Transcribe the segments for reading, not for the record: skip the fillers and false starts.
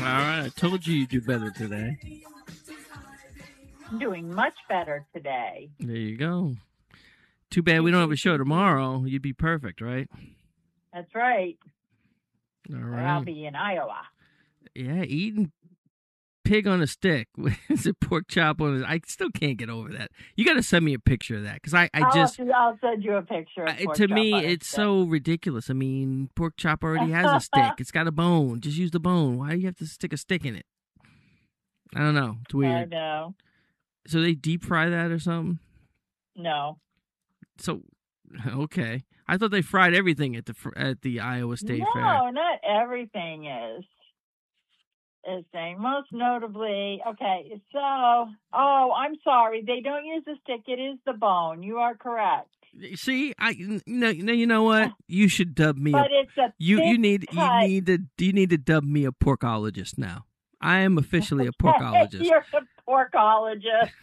right, I told you do better today. I'm doing much better today. There you go. Too bad we don't have a show tomorrow. You'd be perfect, right? That's right. All Or right. I'll be in Iowa. Yeah, eating pig on a stick. Is it pork chop on? I still can't get over that. You got to send me a picture of that because I'll send you a picture. Of pork to chop me on a it's stick. so ridiculous. I mean, pork chop already has a stick. It's got a bone. Just use the bone. Why do you have to stick a stick in it? I don't know. It's weird. I know. So they deep fry that or something? No. So, okay. I thought they fried everything at the Iowa State Fair. No, not everything is saying. Most notably, okay, so, I'm sorry. They don't use the stick. It is the bone. You are correct. See, you know what? You should dub me. But it's a you need to dub me a porkologist now. I am officially a porkologist. You're a porkologist.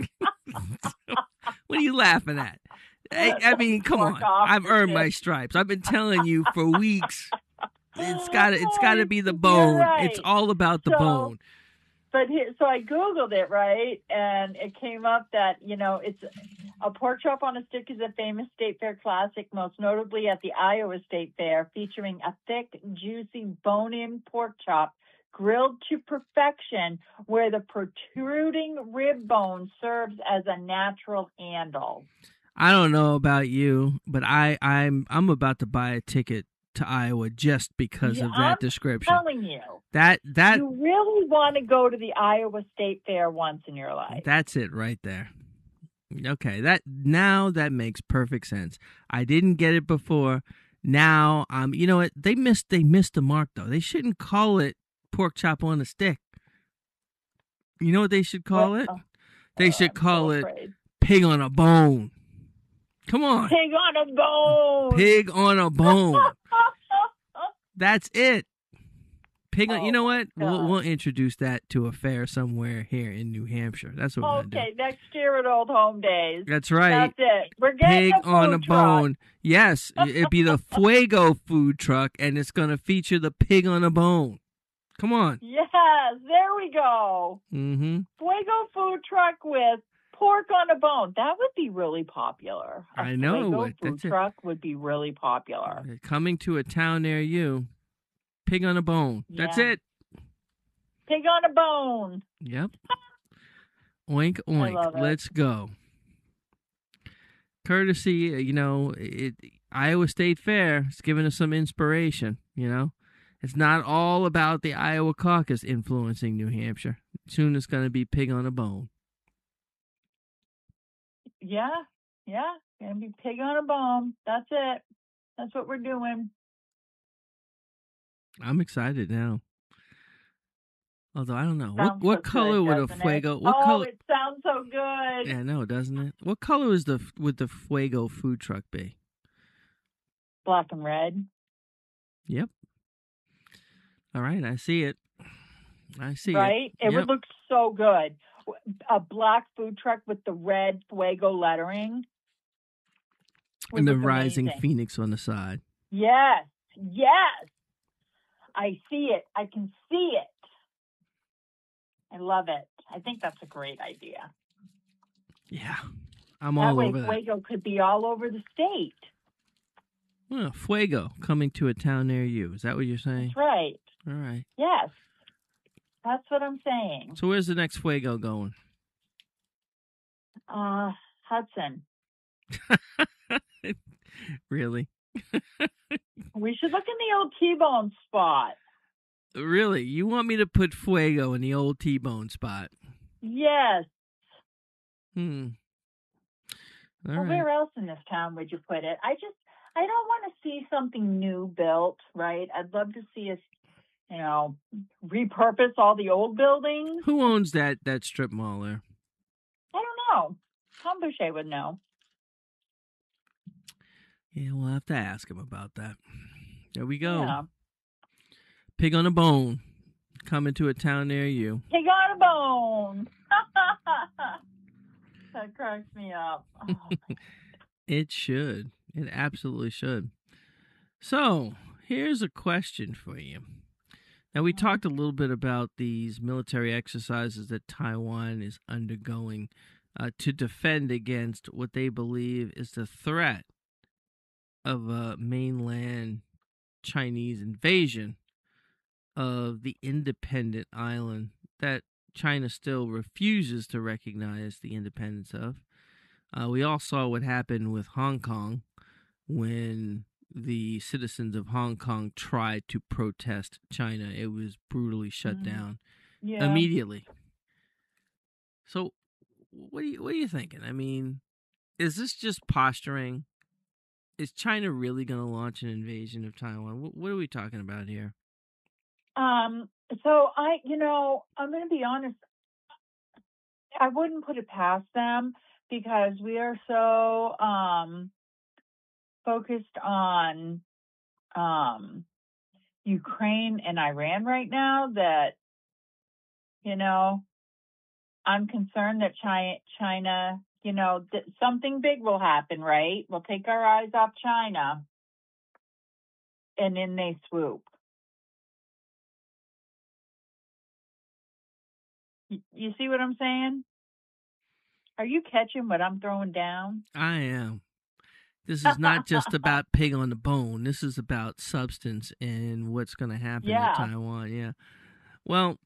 What are you laughing at? I mean, come on. I've earned my stripes. I've been telling you for weeks. It's gotta be the bone. Right. It's all about the bone. But so I Googled it, right? And it came up that, it's a pork chop on a stick is a famous state fair classic, most notably at the Iowa State Fair, featuring a thick, juicy bone-in pork chop grilled to perfection, where the protruding rib bone serves as a natural handle. I don't know about you, but I'm about to buy a ticket to Iowa just because of that description. I'm telling you. That you really want to go to the Iowa State Fair once in your life. That's it right there. Okay, that makes perfect sense. I didn't get it before. Now, you know what? They missed the mark though. They shouldn't call it pork chop on a stick. You know what they should call it? They should call it pig on a bone. Come on. Pig on a bone. Pig on a bone. That's it. Pig on, you know what? We'll introduce that to a fair somewhere here in New Hampshire. That's what we're going to do. Okay, next year at Old Home Days. That's right. That's it. We're getting Pig a on a food bone. truck. Yes, it'd be the Fuego food truck, and it's going to feature the pig on a bone. Come on. Yes, there we go. Mm-hmm. Fuego food truck with pork on a bone. That would be really popular. I know. Fuego food truck would be really popular. Coming to a town near you. Pig on a bone. Yeah. That's it. Pig on a bone. Yep. Oink, oink. Let's go. Courtesy, Iowa State Fair is giving us some inspiration, It's not all about the Iowa caucus influencing New Hampshire. Soon it's going to be pig on a bone. Yeah. Going to be pig on a bone. That's it. That's what we're doing. I'm excited now. Although I don't know what so color good, would a Fuego. What color? It sounds so good. Yeah, no, doesn't it? What color would the Fuego food truck be? Black and red. Yep. All right, I see it. Right? It would look so good. A black food truck with the red Fuego lettering. And the rising phoenix on the side. Yes. I see it. I can see it. I love it. I think that's a great idea. Yeah. I'm all over that. That way Fuego could be all over the state. Well, Fuego coming to a town near you. Is that what you're saying? That's right. All right. Yes. That's what I'm saying. So where's the next Fuego going? Hudson. Really? We should look in the old T-Bone spot. Really? You want me to put Fuego in the old T-Bone spot? Yes. All right. Where else in this town would you put it? I don't want to see something new built, right? I'd love to see us, repurpose all the old buildings. Who owns that strip mall there? I don't know. Tom Boucher would know. Yeah, we'll have to ask him about that. There we go. Yeah. Pig on a bone. Coming to a town near you. Pig on a bone. That cracks me up. Oh, It should. It absolutely should. So, here's a question for you. Now, we talked a little bit about these military exercises that Taiwan is undergoing to defend against what they believe is the threat of a mainland Chinese invasion of the independent island that China still refuses to recognize the independence of. We all saw what happened with Hong Kong when the citizens of Hong Kong tried to protest China. It was brutally shut down immediately. So, what are you thinking? I mean, is this just posturing? Is China really going to launch an invasion of Taiwan? What are we talking about here? So I'm going to be honest. I wouldn't put it past them because we are so focused on Ukraine and Iran right now that, I'm concerned that China, that something big will happen, right? We'll take our eyes off China and then they swoop. You see what I'm saying? Are you catching what I'm throwing down? I am. This is not just about pig on the bone. This is about substance and what's going to happen to Taiwan. Yeah. Well,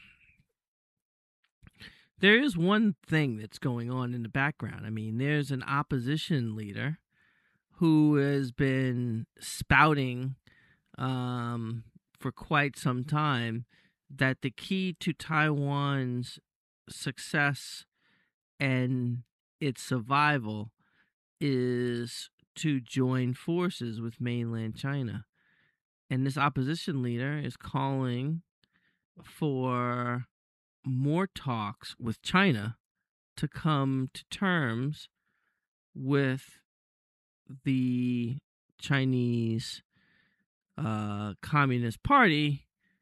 there is one thing that's going on in the background. I mean, there's an opposition leader who has been spouting for quite some time that the key to Taiwan's success and its survival is to join forces with mainland China. And this opposition leader is calling for more talks with China to come to terms with the Chinese Communist Party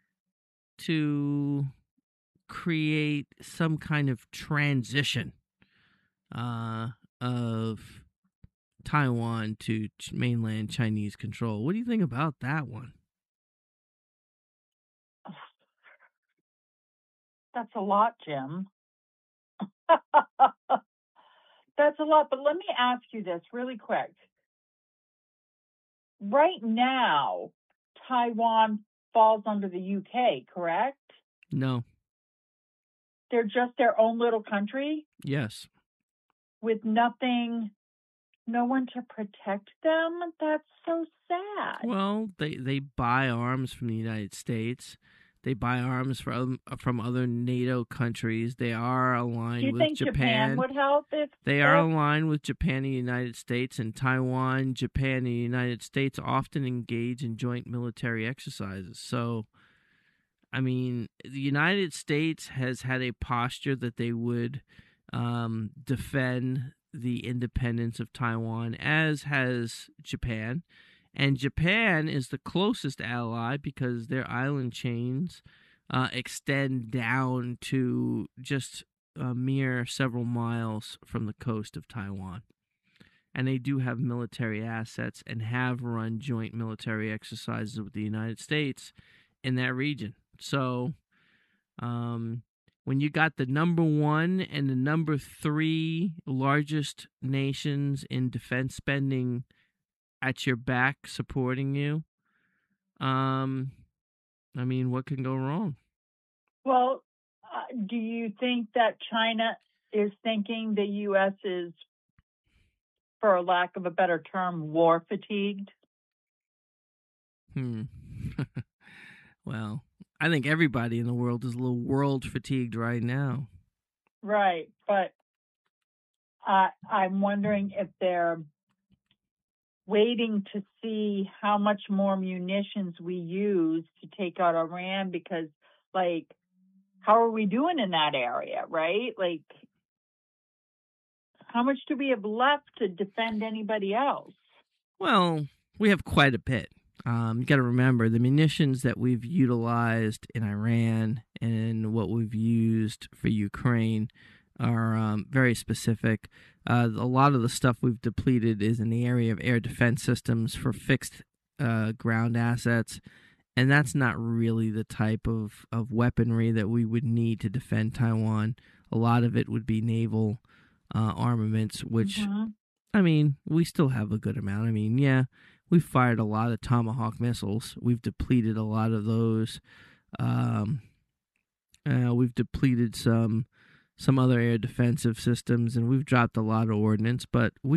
to create some kind of transition of Taiwan to mainland Chinese control. What do you think about that one? That's a lot, Jim. That's a lot. But let me ask you this really quick. Right now, Taiwan falls under the UK, correct? No. They're just their own little country? Yes. With no one to protect them? That's so sad. Well, they buy arms from the United States. They buy arms from other NATO countries. They are aligned with Japan. Do you think Japan would help? They are aligned with Japan and the United States, and Taiwan, Japan, and the United States often engage in joint military exercises. So, I mean, the United States has had a posture that they would defend the independence of Taiwan, as has Japan. And Japan is the closest ally because their island chains extend down to just a mere several miles from the coast of Taiwan. And they do have military assets and have run joint military exercises with the United States in that region. So when you got the number 1 and the number 3 largest nations in defense spending at your back supporting you, I mean, what can go wrong? Well, do you think that China is thinking the U.S. is, for a lack of a better term, war fatigued? Well, I think everybody in the world is a little world fatigued right now. Right, but I'm wondering if they're waiting to see how much more munitions we use to take out Iran, because, like, how are we doing in that area, right? Like, how much do we have left to defend anybody else? Well, we have quite a bit. You got to remember the munitions that we've utilized in Iran and what we've used for Ukraine are very specific. A lot of the stuff we've depleted is in the area of air defense systems for fixed ground assets And that's not really the type of weaponry that we would need to defend Taiwan. A lot of it would be naval armaments, which, Mm-hmm. I mean, we still have a good amount. I mean, yeah, we've fired a lot of Tomahawk missiles. We've depleted a lot of those. Um, we've depleted some other air defensive systems, and we've dropped a lot of ordnance, but we